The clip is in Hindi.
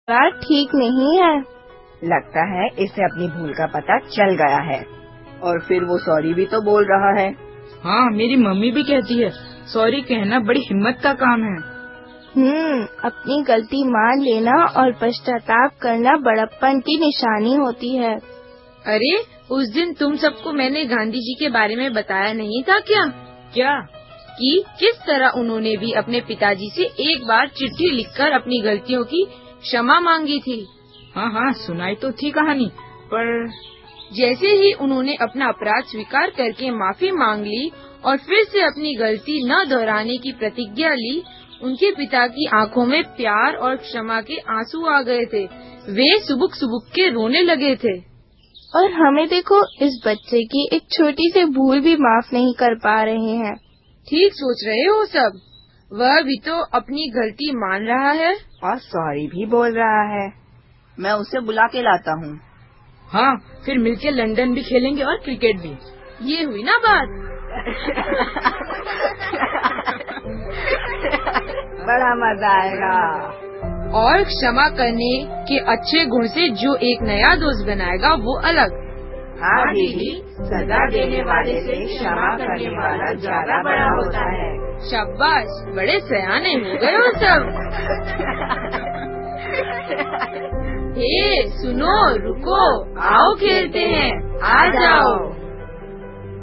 यार ठीक नहीं है। लगता है इसे अपनी भूल का पता चल गया है और फिर वो सॉरी भी तो बोल रहा है। हाँ, मेरी मम्मी भी कहती है सॉरी कहना बड़ी हिम्मत का काम है। अपनी गलती मान लेना और पश्चाताप करना बड़प्पन की निशानी होती है। अरे उस दिन तुम सबको मैंने गांधी जी के बारे में बताया नहीं था क्या? क्या? कि किस तरह उन्होंने भी अपने पिताजी से एक बार चिट्ठी लिखकर अपनी गलतियों की क्षमा मांगी थी। हाँ, सुनाई तो थी कहानी, पर जैसे ही उन्होंने अपना अपराध स्वीकार करके माफी मांग ली और फिर से अपनी गलती न दोहराने की प्रतिज्ञा ली, उनके पिता की आंखों में प्यार और क्षमा के आंसू आ गए थे। वे सुबुक सुबुक के रोने लगे थे। और हमें देखो, इस बच्चे की एक छोटी सी भूल भी माफ नहीं कर पा रहे हैं। ठीक सोच रहे हो सब। वह भी तो अपनी गलती मान रहा है और सॉरी भी बोल रहा है। मैं उसे बुला के लाता हूँ। हाँ, फिर मिलके लंदन भी खेलेंगे और क्रिकेट भी। ये हुई ना बात। बड़ा मजा आएगा। और क्षमा करने के अच्छे गुण से जो एक नया दोस्त बनाएगा वो अलग। हाँ दीदी, सजा देने वाले से क्षमा करने वाला ज्यादा बड़ा होता है। शाबाश, बड़े सयाने हो गए हो सब। हे सुनो, रुको, आओ खेलते हैं, आ जाओ।